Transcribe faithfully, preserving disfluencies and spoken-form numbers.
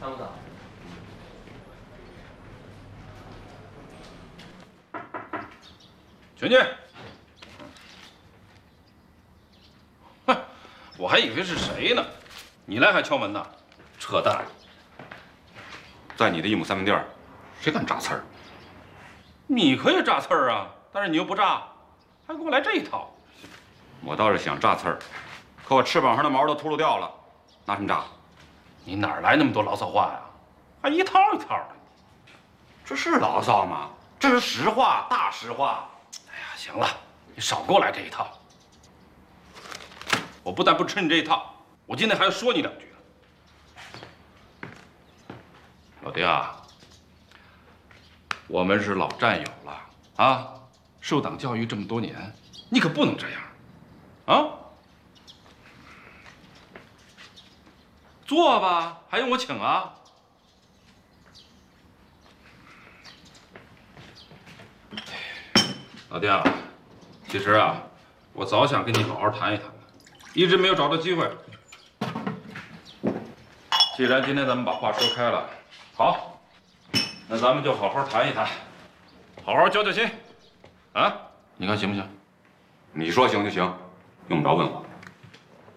参谋长。 请进。哼，我还以为是谁呢，你来还敲门呢？扯淡！ 在你的一亩三分地儿，谁敢炸刺儿？ 你可以炸刺儿啊，但是你又不炸，还给我来这一套。 我倒是想炸刺儿，可我翅膀上的毛都秃噜掉了，拿什么炸？ 你哪来那么多牢骚话呀？还一套一套的。 这是牢骚吗？这是实话，大实话。 哎呀，行了，你少给我来这一套。我不但不吃你这一套，我今天还要说你两句。老爹啊，我们是老战友了啊，受党教育这么多年，你可不能这样啊！坐吧，还用我请啊？老爹啊，其实啊，我早想跟你好好谈一谈了，一直没有找到机会。既然今天咱们把话说开了，好，那咱们就好好谈一谈，好好交交心，啊，你看行不行？ 你说行就行，用不着问我。